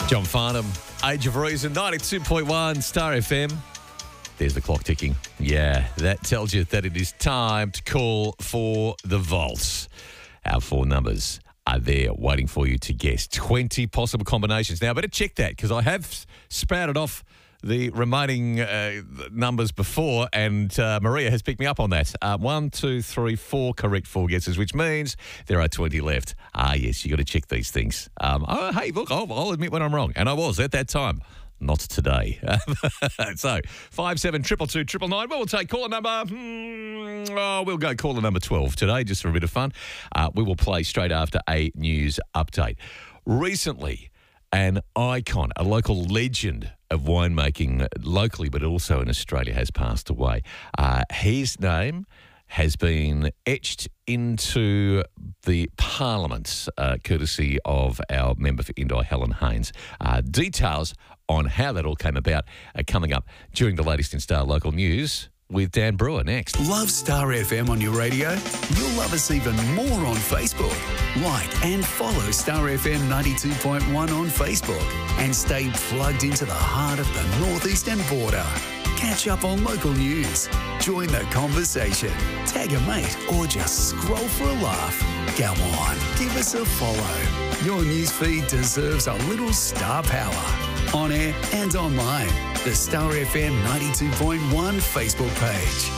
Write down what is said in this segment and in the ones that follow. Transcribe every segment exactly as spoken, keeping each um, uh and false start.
John Farnham, Age of Reason, ninety-two point one Star F M. There's the clock ticking. Yeah, that tells you that it is time to call for the vaults. Our four numbers are there waiting for you to guess. twenty possible combinations. Now, I better check that because I have sprouted off the remaining uh, numbers before, and uh, Maria has picked me up on that. Uh, one, two, three, four correct four guesses, which means there are twenty left. Ah, yes, you got to check these things. Um, oh, hey, look, I'll, I'll admit when I'm wrong, and I was at that time. Not today. So, five seven triple two triple nine. Well, we'll take caller number. Hmm, oh, we'll go caller number twelve today, just for a bit of fun. Uh, we will play straight after a news update. Recently, an icon, a local legend of winemaking locally, but also in Australia, has passed away. Uh, his name has been etched into the Parliament, uh, courtesy of our member for Indi, Helen Haynes. Uh, details on how that all came about are coming up during the latest in Star Local News with Dan Brewer next. Love Star F M on your radio? You'll love us even more on Facebook. Like and follow Star F M ninety-two point one on Facebook and stay plugged into the heart of the northeastern border. Catch up on local news, join the conversation, tag a mate, or just scroll for a laugh. Go on, give us a follow. Your newsfeed deserves a little star power. On air and online, the Star F M ninety-two point one Facebook page.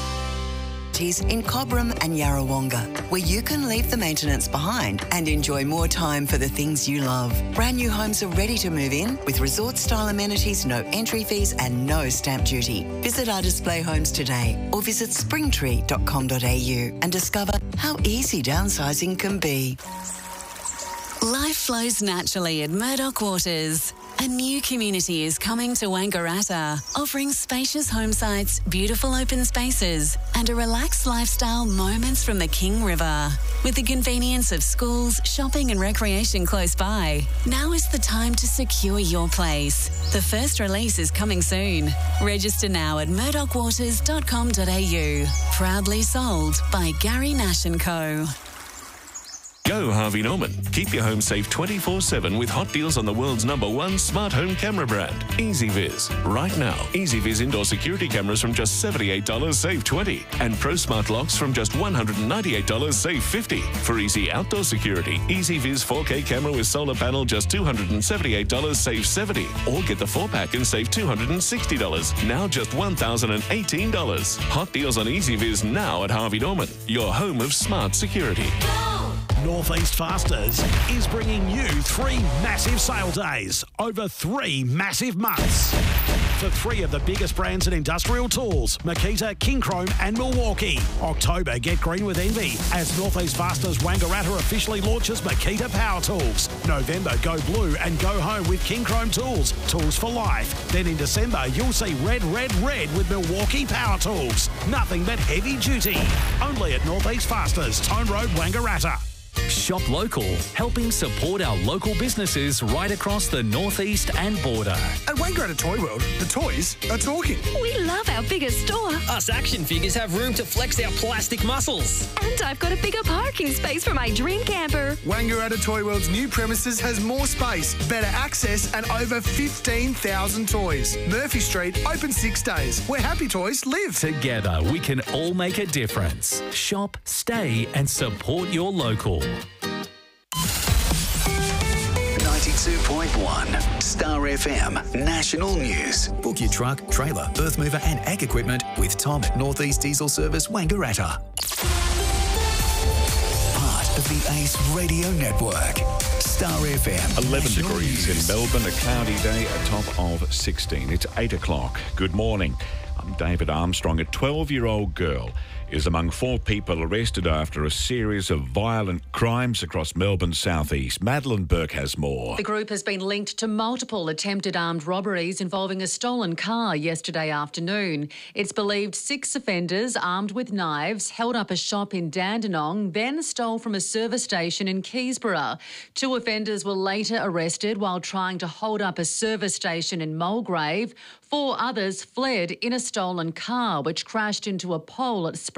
In Cobram and Yarrawonga, where you can leave the maintenance behind and enjoy more time for the things you love. Brand new homes are ready to move in with resort-style amenities, no entry fees and no stamp duty. Visit our display homes today or visit springtree dot com dot a u and discover how easy downsizing can be. Life flows naturally at Murdoch Waters. A new community is coming to Wangaratta, offering spacious home sites, beautiful open spaces, and a relaxed lifestyle moments from the King River. With the convenience of schools, shopping and recreation close by, now is the time to secure your place. The first release is coming soon. Register now at murdoch waters dot com dot a u. Proudly sold by Gary Nash and Co. Go Harvey Norman. Keep your home safe twenty-four seven with hot deals on the world's number one smart home camera brand, EasyViz. Right now, EasyViz indoor security cameras from just seventy-eight dollars, save twenty dollars. And Pro Smart locks from just one hundred ninety-eight dollars, save fifty dollars. For easy outdoor security, EasyViz four K camera with solar panel, just two hundred seventy-eight dollars, save seventy dollars. Or get the four-pack and save two hundred sixty dollars. Now just one thousand eighteen dollars. Hot deals on EasyViz now at Harvey Norman, your home of smart security. Northeast Fasters is bringing you three massive sale days over three massive months. For three of the biggest brands in industrial tools, Makita, King Chrome and Milwaukee. October, get green with envy as Northeast Fasters Wangaratta officially launches Makita Power Tools. November, go blue and go home with King Chrome Tools, tools for life. Then in December, you'll see red, red, red with Milwaukee Power Tools. Nothing but heavy duty. Only at Northeast Fasters, Tone Road, Wangaratta. Shop local, helping support our local businesses right across the northeast and border. At Wangaratta Toy World, the toys are talking. We love our bigger store. Us action figures have room to flex our plastic muscles. And I've got a bigger parking space for my dream camper. Wangaratta Toy World's new premises has more space, better access and over fifteen thousand toys. Murphy Street, open six days, where happy toys live. Together, we can all make a difference. Shop, stay and support your local. ninety-two point one Star F M National News. Book your truck, trailer, earth mover and ag equipment with Tom at Northeast Diesel Service Wangaratta. Part of the Ace Radio Network. Star F M. eleven National degrees News. in Melbourne, a cloudy day, a top of sixteen. It's eight o'clock. Good morning. I'm David Armstrong. A twelve-year-old girl is among four people arrested after a series of violent crimes across Melbourne's southeast. Madeline Burke has more. The group has been linked to multiple attempted armed robberies involving a stolen car yesterday afternoon. It's believed six offenders armed with knives held up a shop in Dandenong, then stole from a service station in Keysborough. Two offenders were later arrested while trying to hold up a service station in Mulgrave. Four others fled in a stolen car which crashed into a pole at Spring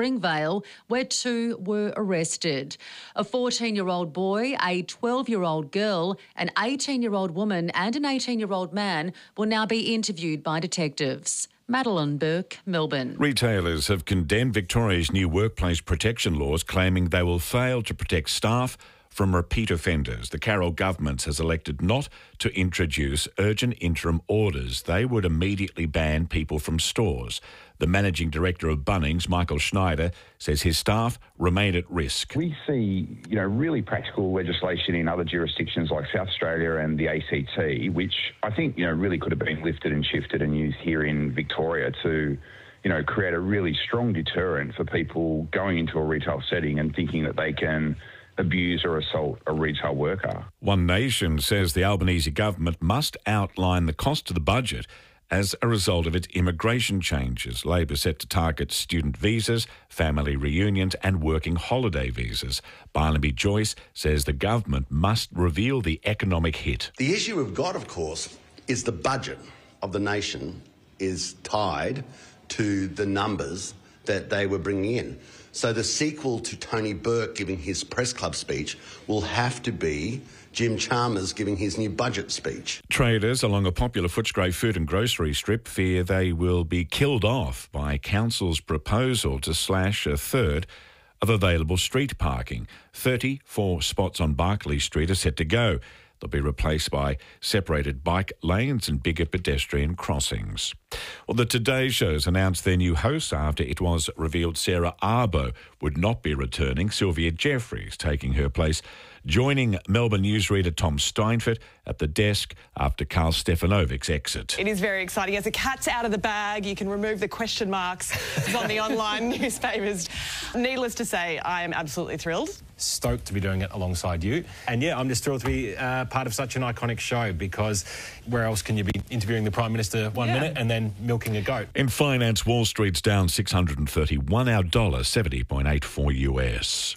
Springvale, where two were arrested. A fourteen-year-old boy, a twelve-year-old girl, an eighteen-year-old woman and an eighteen-year-old man will now be interviewed by detectives. Madeline Burke, Melbourne. Retailers have condemned Victoria's new workplace protection laws, claiming they will fail to protect staff from repeat offenders. The Carroll government has elected not to introduce urgent interim orders. They would immediately ban people from stores. The managing director of Bunnings, Michael Schneider, says his staff remain at risk. We see, you know, really practical legislation in other jurisdictions like South Australia and the A C T, which I think, you know, really could have been lifted and shifted and used here in Victoria to, you know, create a really strong deterrent for people going into a retail setting and thinking that they can abuse or assault a retail worker. One Nation says the Albanese government must outline the cost to the budget as a result of its immigration changes. Labor set to target student visas, family reunions and working holiday visas. Barnaby Joyce says the government must reveal the economic hit. The issue we've got, of course, is the budget of the nation is tied to the numbers that they were bringing in. So the sequel to Tony Burke giving his press club speech will have to be Jim Chalmers giving his new budget speech. Traders along a popular Footscray food and grocery strip fear they will be killed off by council's proposal to slash a third of available street parking. thirty-four spots on Barclay Street are set to go. They'll be replaced by separated bike lanes and bigger pedestrian crossings. Well, the Today Show's announced their new host after it was revealed Sarah Arbo would not be returning. Sylvia Jeffries taking her place, joining Melbourne newsreader Tom Steinfort at the desk after Carl Stefanovic's exit. It is very exciting. As the cat's out of the bag, you can remove the question marks on the online newspapers. Needless to say, I am absolutely thrilled. Stoked to be doing it alongside you. And yeah, I'm just thrilled to be uh, part of such an iconic show, because where else can you be interviewing the Prime Minister one yeah. minute and then milking a goat? In finance, Wall Street's down six hundred thirty-one, our dollar seventy point eight four U S.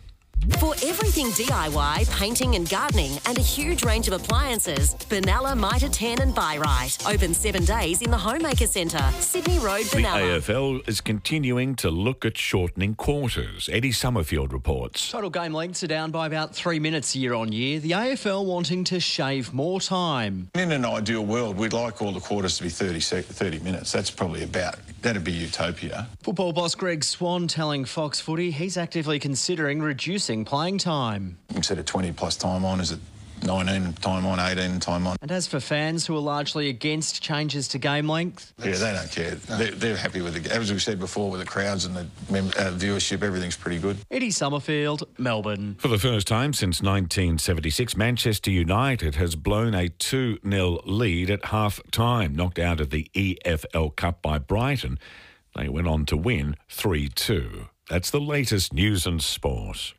For everything D I Y, painting and gardening, and a huge range of appliances, Benalla Mitre ten and Buy Right. Open seven days in the Homemaker Centre, Sydney Road, Benalla. The A F L is continuing to look at shortening quarters. Eddie Summerfield reports. Total game lengths are down by about three minutes year on year. The A F L wanting to shave more time. In an ideal world, we'd like all the quarters to be thirty, thirty minutes. That's probably about, that'd be utopia. Football boss Greg Swan telling Fox Footy he's actively considering reducing playing time. Instead of twenty plus time on, is it nineteen time on, eighteen time on? And as for fans who are largely against changes to game length? Yeah, they don't care. They're, they're happy with it. As we said before, with the crowds and the mem- uh, viewership, everything's pretty good. Eddie Summerfield, Melbourne. For the first time since nineteen seventy-six, Manchester United has blown a two nil lead at half-time. Knocked out of the E F L Cup by Brighton, they went on to win three two. That's the latest news and sport.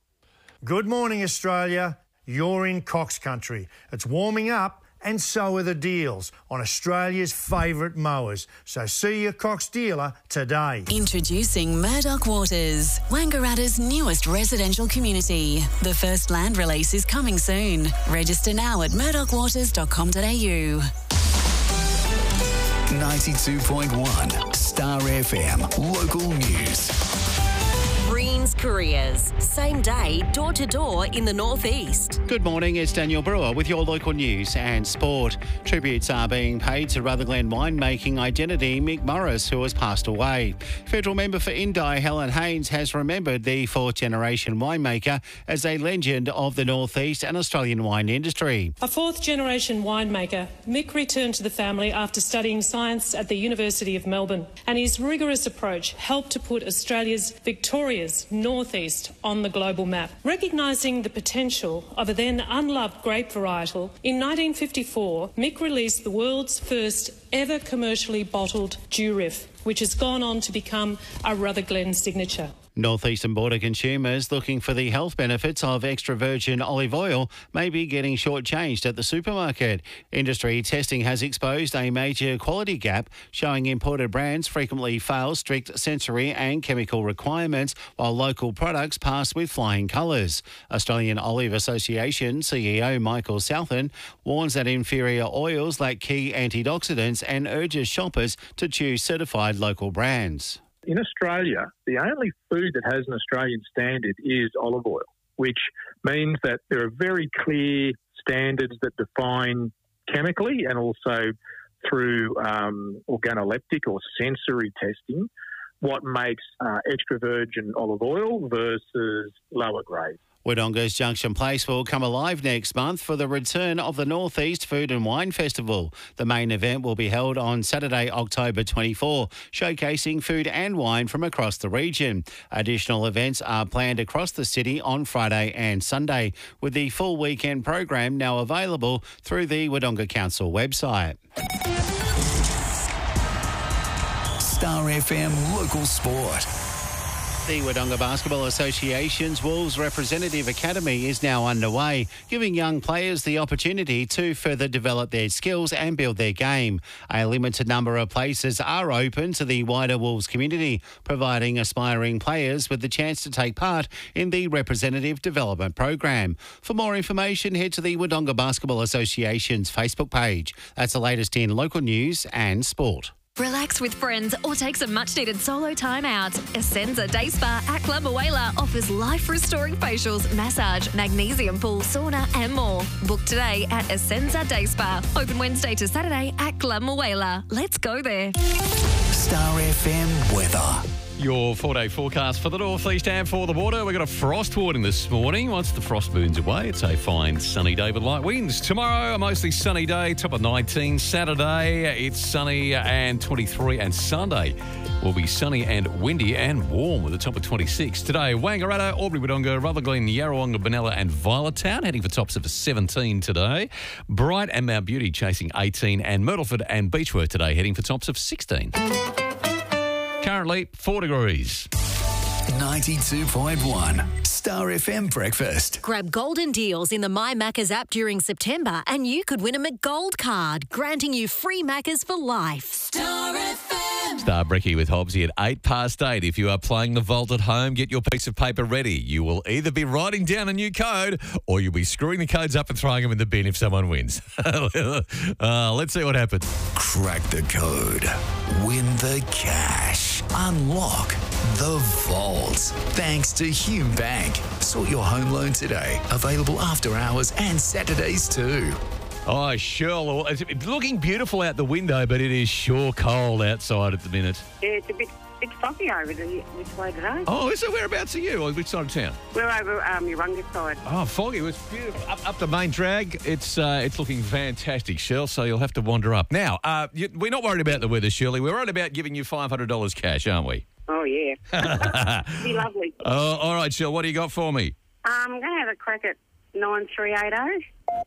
Good morning, Australia. You're in Cox Country. It's warming up, and so are the deals on Australia's favourite mowers. So see your Cox dealer today. Introducing Murdoch Waters, Wangaratta's newest residential community. The first land release is coming soon. Register now at murdoch waters dot com dot a u. ninety-two point one Star F M Local News. Greens Careers. Same day, door to door in the northeast. Good morning, it's Daniel Brewer with your local news and sport. Tributes are being paid to Rutherglen winemaking identity Mick Morris, who has passed away. Federal member for Indi, Helen Haynes, has remembered the fourth generation winemaker as a legend of the northeast and Australian wine industry. A fourth generation winemaker, Mick returned to the family after studying science at the University of Melbourne, and his rigorous approach helped to put Australia's Victoria's northeast on the global map. Recognising the potential of a then unloved grape varietal, in nineteen fifty-four, Mick released the world's first ever commercially bottled Durif, which has gone on to become a Rutherglen signature. Northeastern border consumers looking for the health benefits of extra virgin olive oil may be getting shortchanged at the supermarket. Industry testing has exposed a major quality gap, showing imported brands frequently fail strict sensory and chemical requirements, while local products pass with flying colours. Australian Olive Association C E O Michael Southern warns that inferior oils lack key antioxidants and urges shoppers to choose certified local brands. in Australia, the only food that has an Australian standard is olive oil, which means that there are very clear standards that define chemically and also through um, organoleptic or sensory testing what makes uh, extra virgin olive oil versus lower grade. Wodonga's Junction Place will come alive next month for the return of the North East Food and Wine Festival. The main event will be held on Saturday, October twenty-fourth, showcasing food and wine from across the region. Additional events are planned across the city on Friday and Sunday, with the full weekend program now available through the Wodonga Council website. Star F M Local Sport. The Wodonga Basketball Association's Wolves Representative Academy is now underway, giving young players the opportunity to further develop their skills and build their game. A limited number of places are open to the wider Wolves community, providing aspiring players with the chance to take part in the Representative Development Program. For more information, head to the Wodonga Basketball Association's Facebook page. That's the latest in local news and sport. Relax with friends or take some much-needed solo time out. Essenza Day Spa at Club Awela offers life-restoring facials, massage, magnesium pool, sauna and more. Book today at Essenza Day Spa. Open Wednesday to Saturday at Club Awela. Let's go there. Star F M weather. Your four-day forecast for the northeast and for the border. We've got a frost warning this morning. Once the frost moves away, it's a fine sunny day with light winds. Tomorrow, a mostly sunny day, top of nineteen. Saturday, it's sunny and twenty-three. And Sunday will be sunny and windy and warm with a top of twenty-six. Today, Wangaratta, Albury, Wodonga, Rutherglen, Yarrawonga, Benalla and Violet Town heading for tops of seventeen today. Bright and Mount Beauty chasing eighteen. And Myrtleford and Beechworth today heading for tops of sixteen. Currently, four degrees. ninety-two point one Star F M Breakfast. Grab golden deals in the My Maccas app during September and you could win a McGold card, granting you free Maccas for life. Star F M. Star Brecky with Hobbsy at eight past eight. If you are playing the vault at home, get your piece of paper ready. You will either be writing down a new code or you'll be screwing the codes up and throwing them in the bin if someone wins. uh, let's see what happens. Crack the code. Win the cash. Unlock the vault. Thanks to Hume Bank. Sort your home loan today. Available after hours and Saturdays too. Oh, sure. It's looking beautiful out the window, but it is sure cold outside at the minute. Yeah, it's a bit bit foggy over the, this way today. Oh, is it? Whereabouts are you? Or which side of town? We're over um, Urunga side. Oh, foggy. It was beautiful. Up, up the main drag, it's uh, it's looking fantastic, Shirley, so you'll have to wander up. Now, uh, you, we're not worried about the weather, Shirley. We're worried about giving you five hundred dollars cash, aren't we? Oh, yeah. It'd be lovely. Oh, all right, Shirley, what do you got for me? Um, I'm going to have a crack at nine three eight oh.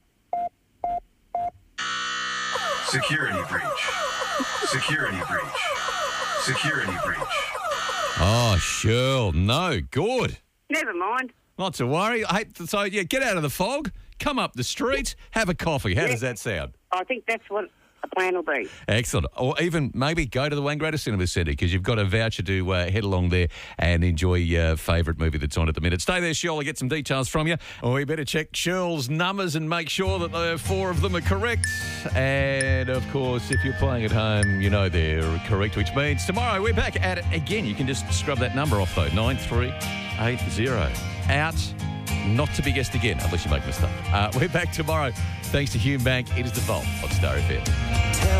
Security breach. Security breach. Security breach. Oh, sure. No, good. Never mind. Not to worry. I hate to, so, yeah, get out of the fog, come up the street, have a coffee. How Yeah. does that sound? I think that's what a plan will be. Excellent. Or even maybe go to the Wangaratta Cinema Centre because you've got a voucher to uh, head along there and enjoy your favourite movie that's on at the minute. Stay there, Shirl. I'll get some details from you. Or we better check Shirl's numbers and make sure that the four of them are correct. And, of course, if you're playing at home, you know they're correct, which means tomorrow we're back at it again. You can just scrub that number off, though. nine three eight zero. Out. Not to be guessed again, unless you make a mistake. Uh, we're back tomorrow. Thanks to Hume Bank. It is the Vault on Star F M.